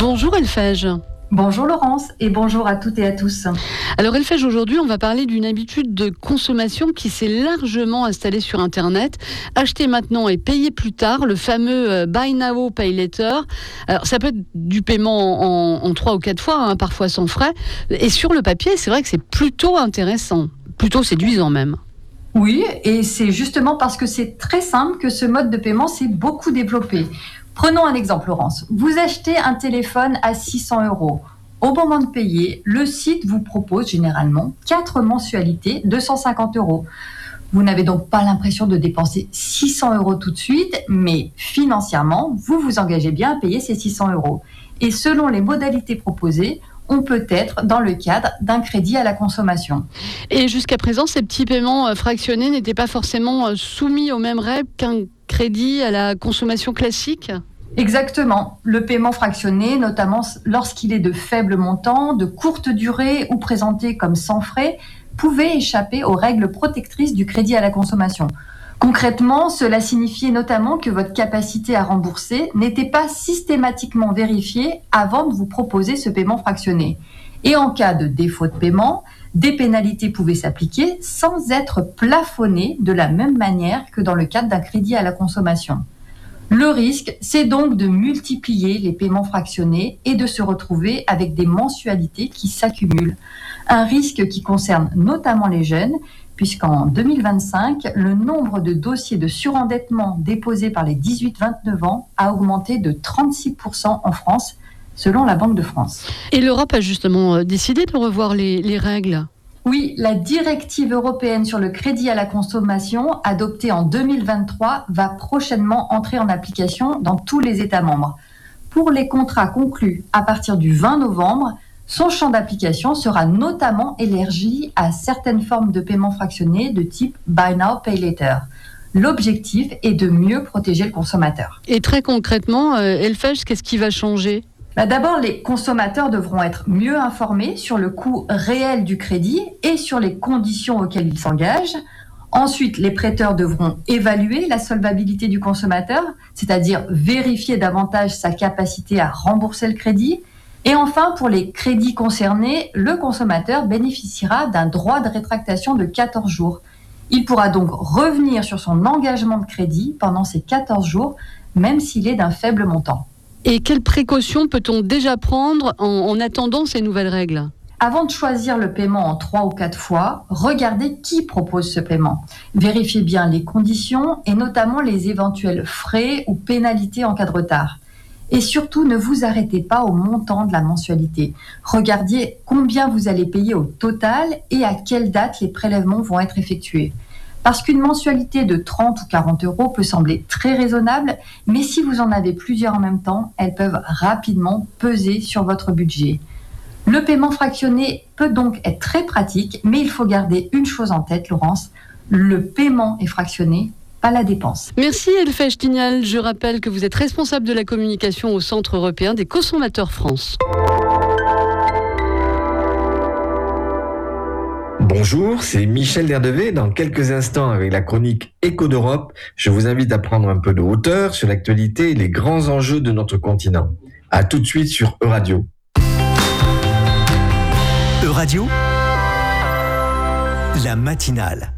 Bonjour Elfège. Bonjour Laurence et bonjour à toutes et à tous. Alors Elfège, aujourd'hui on va parler d'une habitude de consommation qui s'est largement installée sur Internet. Acheter maintenant et payer plus tard, le fameux Buy Now, Pay Later. Alors ça peut être du paiement en 3 ou 4 fois, parfois sans frais. Et sur le papier, c'est vrai que c'est plutôt intéressant, plutôt séduisant même. Oui, et c'est justement parce que c'est très simple que ce mode de paiement s'est beaucoup développé. Prenons un exemple, Laurence. Vous achetez un téléphone à 600 €. Au moment de payer, le site vous propose généralement 4 mensualités de 150 €. Vous n'avez donc pas l'impression de dépenser 600 € tout de suite, mais financièrement, vous vous engagez bien à payer ces 600 €. Et selon les modalités proposées, on peut être dans le cadre d'un crédit à la consommation. Et jusqu'à présent, ces petits paiements fractionnés n'étaient pas forcément soumis aux mêmes règles qu'un crédit à la consommation classique ? Exactement. Le paiement fractionné, notamment lorsqu'il est de faible montant, de courte durée ou présenté comme sans frais, pouvait échapper aux règles protectrices du crédit à la consommation. Concrètement, cela signifiait notamment que votre capacité à rembourser n'était pas systématiquement vérifiée avant de vous proposer ce paiement fractionné. Et en cas de défaut de paiement, des pénalités pouvaient s'appliquer sans être plafonnées de la même manière que dans le cadre d'un crédit à la consommation. Le risque, c'est donc de multiplier les paiements fractionnés et de se retrouver avec des mensualités qui s'accumulent. Un risque qui concerne notamment les jeunes, puisqu'en 2025, le nombre de dossiers de surendettement déposés par les 18-29 ans a augmenté de 36% en France, selon la Banque de France. Et l'Europe a justement décidé de revoir les règles. Oui, la directive européenne sur le crédit à la consommation, adoptée en 2023, va prochainement entrer en application dans tous les États membres. Pour les contrats conclus à partir du 20 novembre, son champ d'application sera notamment élargi à certaines formes de paiement fractionné de type Buy Now, Pay Later. L'objectif est de mieux protéger le consommateur. Et très concrètement, Elfège, qu'est-ce qui va changer ? D'abord, les consommateurs devront être mieux informés sur le coût réel du crédit et sur les conditions auxquelles ils s'engagent. Ensuite, les prêteurs devront évaluer la solvabilité du consommateur, c'est-à-dire vérifier davantage sa capacité à rembourser le crédit. Et enfin, pour les crédits concernés, le consommateur bénéficiera d'un droit de rétractation de 14 jours. Il pourra donc revenir sur son engagement de crédit pendant ces 14 jours, même s'il est d'un faible montant. Et quelles précautions peut-on déjà prendre en attendant ces nouvelles règles ? Avant de choisir le paiement en 3 ou 4 fois, regardez qui propose ce paiement. Vérifiez bien les conditions et notamment les éventuels frais ou pénalités en cas de retard. Et surtout, ne vous arrêtez pas au montant de la mensualité. Regardez combien vous allez payer au total et à quelle date les prélèvements vont être effectués. Parce qu'une mensualité de 30 ou 40 € peut sembler très raisonnable, mais si vous en avez plusieurs en même temps, elles peuvent rapidement peser sur votre budget. Le paiement fractionné peut donc être très pratique, mais il faut garder une chose en tête, Laurence, le paiement est fractionné, pas la dépense. Merci Elfège Tignal. Je rappelle que vous êtes responsable de la communication au Centre européen des consommateurs France. Bonjour, c'est Michel Derdevé. Dans quelques instants, avec la chronique Écho d'Europe, je vous invite à prendre un peu de hauteur sur l'actualité et les grands enjeux de notre continent. À tout de suite sur Euradio. Euradio, la matinale.